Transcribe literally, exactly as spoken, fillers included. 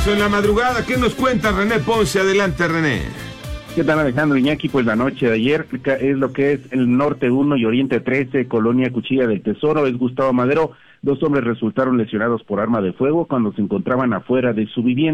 Abrazo en la madrugada. ¿Qué nos cuenta René Ponce? Adelante, René. ¿Qué tal, Alejandro Iñaki? Pues la noche de ayer es lo que es el Norte uno y Oriente trece, Colonia Cuchilla del Tesoro, es Gustavo Madero. Dos hombres resultaron lesionados por arma de fuego cuando se encontraban afuera de su vivienda.